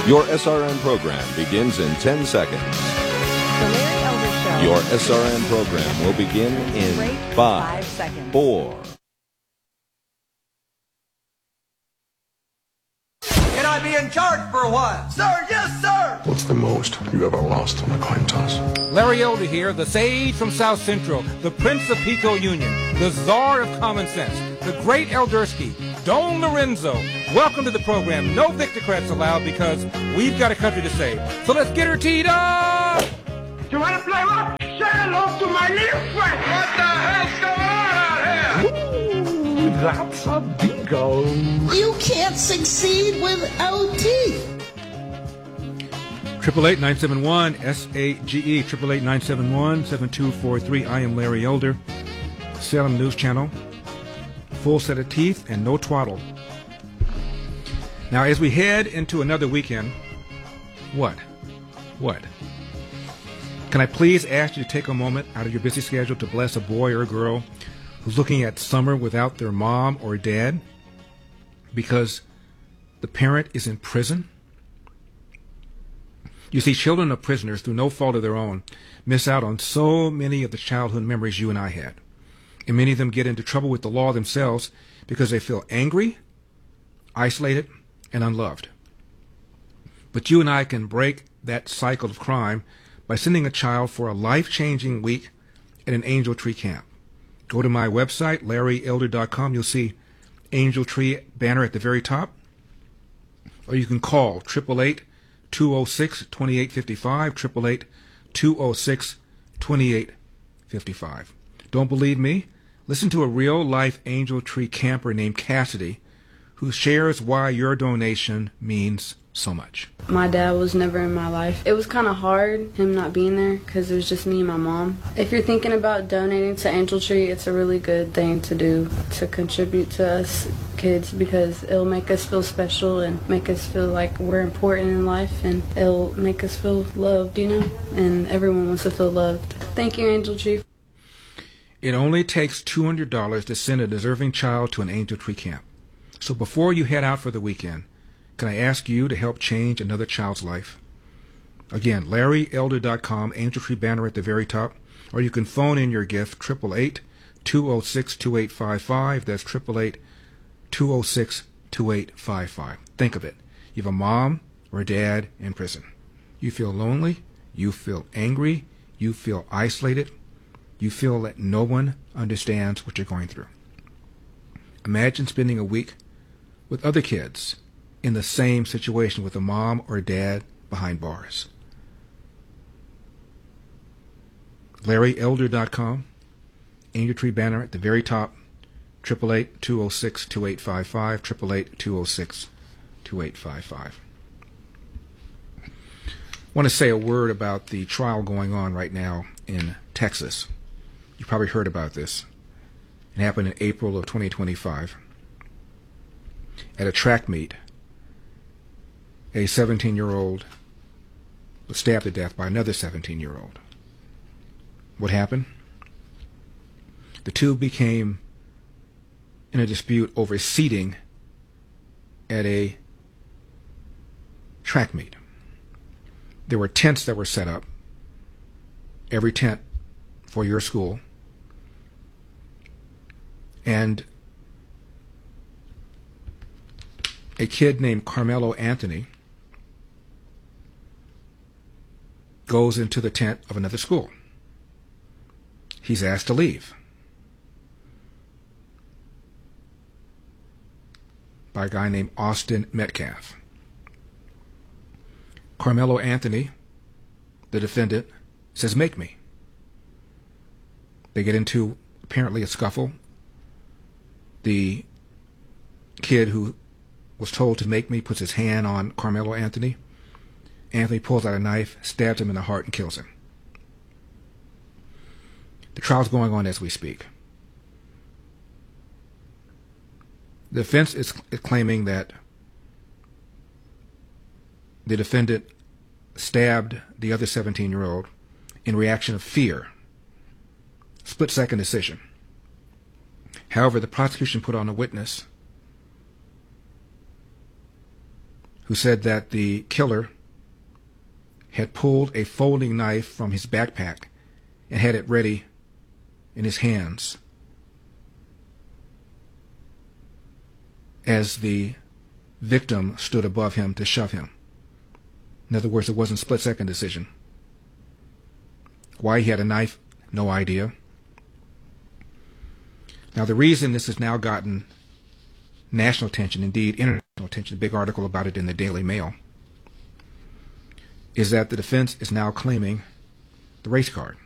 Your SRN program begins in 10 seconds. The Larry Elder Show. Your SRN program will begin in 5 seconds. 4. Can I be in charge for a while? Sir, yes, sir! What's the most you ever lost on a coin toss? Larry Elder here, the sage from South Central, the Prince of Pico Union, the czar of common sense, the great Eldersky, Don Lorenzo. Welcome to the program. No Victocrats allowed because we've got a country to save. So let's get her teed up! You want to play what? Say hello to my little friend! What the hell's going on out here? Ooh, that's a bingo. You can't succeed without teeth. 888-971-SAGE, 888-971-7243. I am Larry Elder, Salem News Channel. Full set of teeth and no twaddle. Now, as we head into another weekend, what? Can I please ask you to take a moment out of your busy schedule to bless a boy or a girl who's looking at summer without their mom or dad because the parent is in prison? You see, children of prisoners, through no fault of their own, miss out on so many of the childhood memories you and I had. And many of them get into trouble with the law themselves because they feel angry, isolated, and unloved. But you and I can break that cycle of crime by sending a child for a life-changing week at an Angel Tree camp. Go to my website, LarryElder.com. You'll see Angel Tree banner at the very top. Or you can call 888-206-2855, 888-206-2855. Don't believe me? Listen to a real-life Angel Tree camper named Cassidy who shares why your donation means so much. My dad was never in my life. It was kind of hard, him not being there, because it was just me and my mom. If you're thinking about donating to Angel Tree, it's a really good thing to do, to contribute to us kids, because it'll make us feel special and make us feel like we're important in life, and it'll make us feel loved, you know? And everyone wants to feel loved. Thank you, Angel Tree. It only takes $200 to send a deserving child to an Angel Tree camp. So before you head out for the weekend, can I ask you to help change another child's life? Again, LarryElder.com, Angel Tree banner at the very top, or you can phone in your gift, 888-206-2855. That's 888-206-2855. Think of it. You have a mom or a dad in prison. You feel lonely. You feel angry. You feel isolated. You feel that no one understands what you're going through. Imagine spending a week with other kids in the same situation with a mom or dad behind bars. LarryElder.com, Angel Tree banner at the very top, 888-206-2855, 888-206-2855. I want to say a word about the trial going on right now in Texas. You probably heard about this. It happened in April of 2025. At a track meet, a 17-year-old was stabbed to death by another 17-year-old. What happened? The two became in a dispute over seating at a track meet. There were tents that were set up, every tent for your school, and a kid named Carmelo Anthony goes into the tent of another school. He's asked to leave by a guy named Austin Metcalf. Carmelo Anthony, the defendant, says, "Make me." They get into apparently a scuffle. The kid who was told to make me puts his hand on Carmelo Anthony. Anthony pulls out a knife, stabs him in the heart, and kills him. The trial's going on as we speak. The defense is claiming that the defendant stabbed the other 17-year-old in reaction of fear. Split-second decision. However, the prosecution put on a witness who said that the killer had pulled a folding knife from his backpack and had it ready in his hands as the victim stood above him to shove him. In other words, it wasn't a split-second decision. Why he had a knife, no idea. Now, the reason this has now gotten national attention, indeed international attention, a big article about it in the Daily Mail, is that the defense is now claiming the race card.